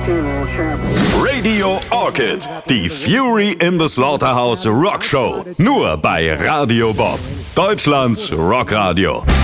Radio Orchid, die Fury in the Slaughterhouse Rock Show. Nur bei Radio Bob, Deutschlands Rockradio.